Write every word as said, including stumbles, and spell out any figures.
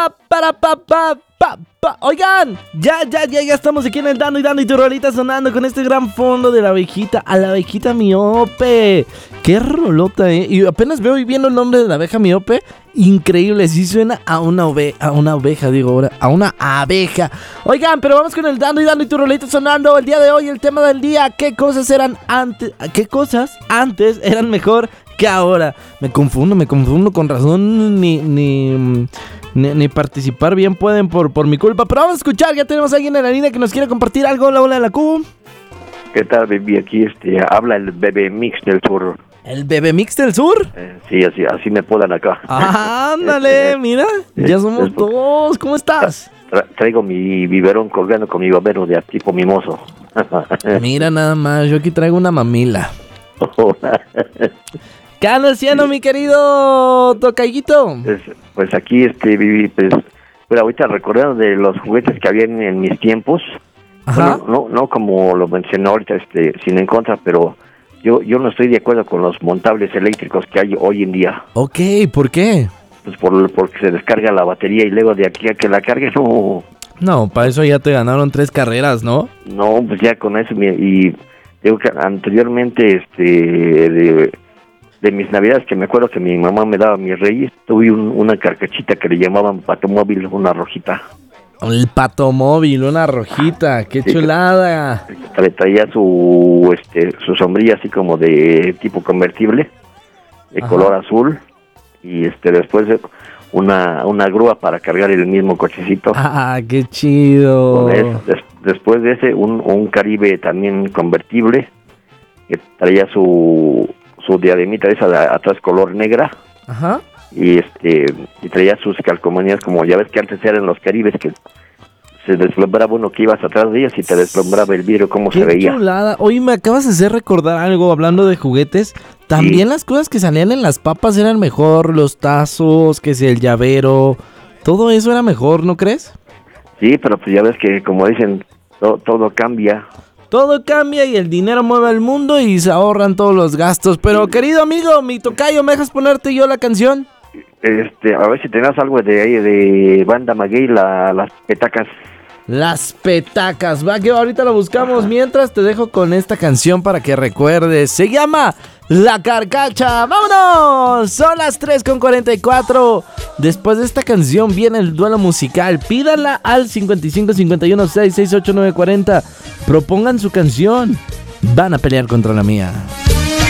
Para pa pa pa pa. Oigan, ya, ya, ya, ya estamos aquí en el Dando y Dando y tu rolita sonando con este gran fondo de la abejita, a la abejita miope. Qué rolota, eh. Y apenas veo y viendo el nombre de la abeja miope. Increíble, sí suena a una ove, a una oveja, digo ahora, a una abeja. Oigan, pero vamos con el Dando y Dando y tu rolita sonando. El día de hoy, el tema del día, ¿qué cosas eran antes? ¿Qué cosas antes eran mejor que ahora? Me confundo, me confundo, con razón ni ni ni, ni participar bien pueden por, por mi culpa. Pero vamos a escuchar, ya tenemos a alguien en la línea que nos quiere compartir algo. Hola, hola de la Q. ¿Qué tal, baby? Aquí este habla el bebé mix del sur. ¿El bebé mix del sur? Eh, sí, así así me podan acá. Ah, ándale, mira, ya somos dos. ¿Cómo estás? Tra- traigo mi biberón colgando con mi babero de tipo mimoso. Mira nada más, yo aquí traigo una mamila. ¿Qué andas haciendo, mi querido tocayito? pues, pues aquí este viví, pues, pero ahorita recordando de los juguetes que había en, en mis tiempos. Ajá. Bueno, no, no como lo mencionó ahorita, este, sin en contra, pero yo, yo no estoy de acuerdo con los montables eléctricos que hay hoy en día. Ok, ¿por qué? Pues por, porque se descarga la batería y luego de aquí a que la cargue, no, No, para eso ya te ganaron tres carreras, ¿no? no, pues ya con eso, mi- y digo que anteriormente, este, de, de mis navidades, que me acuerdo que mi mamá me daba mis reyes, tuve un- una carcachita que le llamaban patomóvil, una rojita. El patomóvil, una rojita, qué Sí. chulada. Tra- traía su este su sombrilla así como de tipo convertible de Ajá. color azul y este después de una una grúa para cargar el mismo cochecito. Ah, qué chido. Con eso. Des- después de ese un, un Caribe también convertible que traía su su diademita esa de atrás color negra Ajá. y este y traía sus calcomanías, como ya ves que antes eran los Caribes que se deslumbraba uno que ibas atrás de ellas y te deslumbraba el vidrio cómo se Qué veía. chulada. Oye, me acabas de hacer recordar algo hablando de juguetes. También las cosas que salían en las papas eran mejor, los tazos, que si el llavero, todo eso era mejor, ¿no crees? Sí, pero pues ya ves que como dicen, to- todo cambia. Todo cambia y el dinero mueve al mundo y se ahorran todos los gastos. Pero querido amigo, mi tocayo, ¿me dejas ponerte yo la canción? Este, a ver si tenés algo de ahí de Banda Maguey, la, las petacas. Las petacas, va que ahorita lo buscamos. Mientras te dejo con esta canción para que recuerdes. Se llama La Carcacha. ¡Vámonos! Son las tres con cuarenta y cuatro. Después de esta canción viene el duelo musical. Pídanla al cincuenta y cinco cincuenta y uno sesenta y seis ochenta y nueve cuarenta. Propongan su canción. Van a pelear contra la mía.